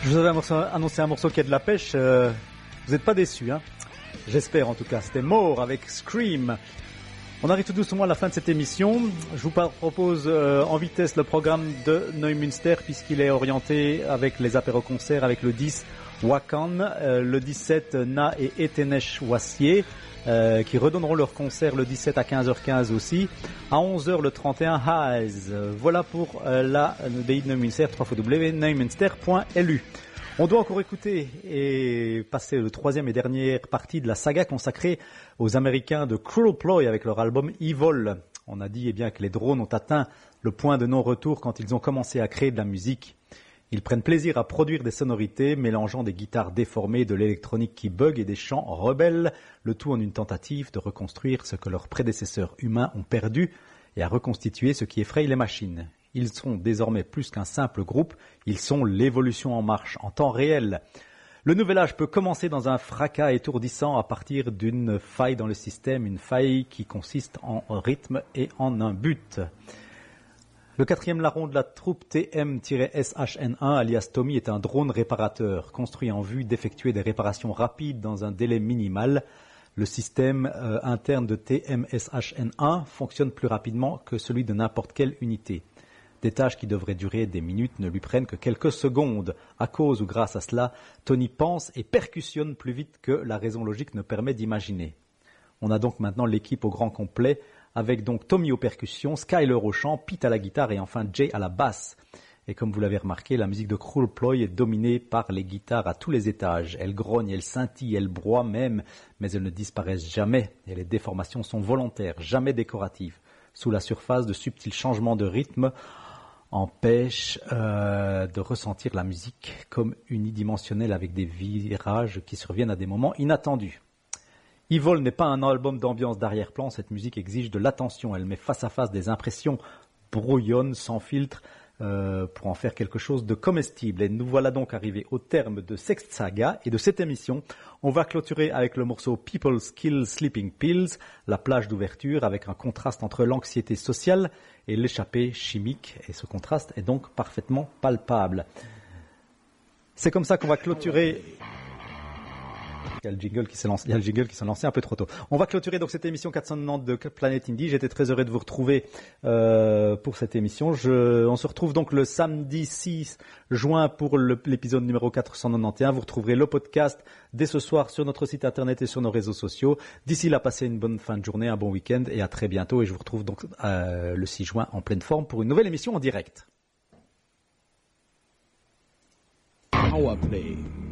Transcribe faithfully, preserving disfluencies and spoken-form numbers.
Je vous avais annoncé un morceau qui a de la pêche. Euh, vous n'êtes pas déçus, hein? J'espère en tout cas. C'était More avec Scream. On arrive tout doucement à la fin de cette émission. Je vous propose euh, en vitesse le programme de Neumünster puisqu'il est orienté avec les apéro-concerts avec le dix Wakan, euh, le dix-sept Na et Etenesh Wassier euh, qui redonneront leur concert le dix-sept à quinze heures quinze aussi. À onze heures le trente et un Haaz. Voilà pour euh, la abbaye de Neumünster, w w w point neumünster point l u. On doit encore écouter et passer le troisième et dernière partie de la saga consacrée aux Américains de Cruel Ploy avec leur album Evil. On a dit eh bien, que les drones ont atteint le point de non-retour quand ils ont commencé à créer de la musique. Ils prennent plaisir à produire des sonorités mélangeant des guitares déformées, de l'électronique qui bug et des chants rebelles, le tout en une tentative de reconstruire ce que leurs prédécesseurs humains ont perdu et à reconstituer ce qui effraie les machines. Ils sont désormais plus qu'un simple groupe, ils sont l'évolution en marche, en temps réel. Le nouvel âge peut commencer dans un fracas étourdissant à partir d'une faille dans le système, une faille qui consiste en rythme et en un but. Le quatrième larron de la troupe T M S H N un, alias Tommy, est un drone réparateur, construit en vue d'effectuer des réparations rapides dans un délai minimal. Le système euh, interne de T M S H N un fonctionne plus rapidement que celui de n'importe quelle unité. Des tâches qui devraient durer des minutes ne lui prennent que quelques secondes. À cause ou grâce à cela, Tony pense et percussionne plus vite que la raison logique ne permet d'imaginer. On a donc maintenant l'équipe au grand complet, avec donc Tommy aux percussions, Skyler au chant, Pete à la guitare et enfin Jay à la basse. Et comme vous l'avez remarqué, la musique de Cruel Ploy est dominée par les guitares à tous les étages. Elles grognent, elles scintillent, elles broient même, mais elles ne disparaissent jamais. Et les déformations sont volontaires, jamais décoratives. Sous la surface, de subtils changements de rythme empêche euh, de ressentir la musique comme unidimensionnelle avec des virages qui surviennent à des moments inattendus. Evil n'est pas un album d'ambiance d'arrière-plan, cette musique exige de l'attention, elle met face à face des impressions brouillonnes, sans filtre, euh, pour en faire quelque chose de comestible. Et nous voilà donc arrivés au terme de cette saga et de cette émission. On va clôturer avec le morceau People's Kill Sleeping Pills, la plage d'ouverture avec un contraste entre l'anxiété sociale et l'échappée chimique. Et ce contraste est donc parfaitement palpable. C'est comme ça qu'on va clôturer... Il y a le jingle qui s'est lancé, il y a le jingle qui s'est lancé un peu trop tôt. On va clôturer donc cette émission quatre cent quatre-vingt-dix de Planète Indie. J'étais très heureux de vous retrouver euh, pour cette émission. Je, on se retrouve donc le samedi six juin pour le, l'épisode numéro quatre cent quatre-vingt-onze. Vous retrouverez le podcast dès ce soir sur notre site internet et sur nos réseaux sociaux. D'ici là, passez une bonne fin de journée, un bon week-end et à très bientôt. Et je vous retrouve donc euh, le six juin en pleine forme pour une nouvelle émission en direct. Powerplay.